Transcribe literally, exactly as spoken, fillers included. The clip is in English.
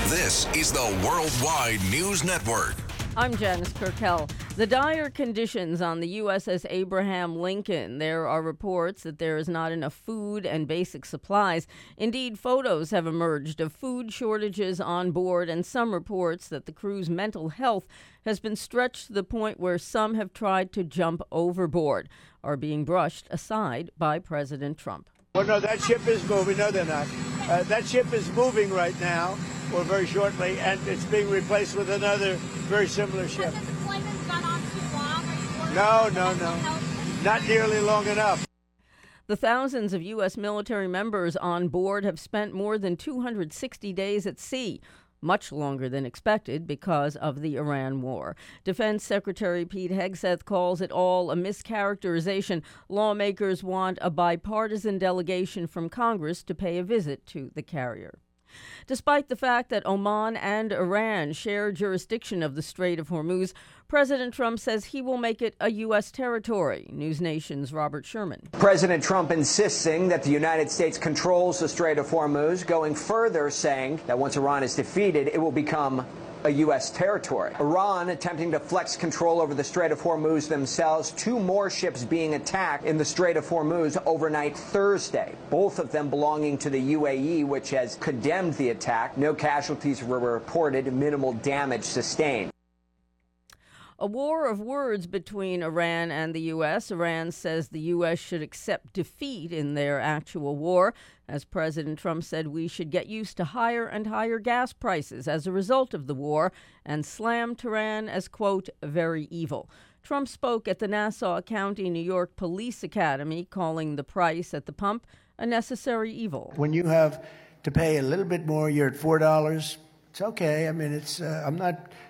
This is the Worldwide News Network. I'm Janice Kirkell. The dire conditions on the U S S Abraham Lincoln. There are reports that there is not enough food and basic supplies. Indeed, photos have emerged of food shortages on board and some reports that the crew's mental health has been stretched to the point where some have tried to jump overboard, are being brushed aside by President Trump. Well, no, that ship is moving. No, they're not. Uh, that ship is moving right now, or very shortly, and it's being replaced with another very similar ship. Has the deployment gone on too long? Are you No, worried no, about no. mental health? Not nearly long enough. The thousands of U S military members on board have spent more than two hundred sixty days at sea, much longer than expected because of the Iran war. Defense Secretary Pete Hegseth calls it all a mischaracterization. Lawmakers want a bipartisan delegation from Congress to pay a visit to the carrier. Despite the fact that Oman and Iran share jurisdiction of the Strait of Hormuz, President Trump says he will make it a U S territory. News Nation's Robert Sherman. President Trump insisting that the United States controls the Strait of Hormuz, going further saying that once Iran is defeated, it will become a U S territory. Iran attempting to flex control over the Strait of Hormuz themselves. Two more ships being attacked in the Strait of Hormuz overnight Thursday, both of them belonging to the U A E, which has condemned the attack. No casualties were reported, minimal damage sustained. A war of words between Iran and the U S. Iran says the U S should accept defeat in their actual war. As President Trump said, we should get used to higher and higher gas prices as a result of the war and slammed Tehran as, quote, very evil. Trump spoke at the Nassau County, New York Police Academy, calling the price at the pump a necessary evil. When you have to pay a little bit more, you're at four dollars. It's okay. I mean, it's uh, I'm not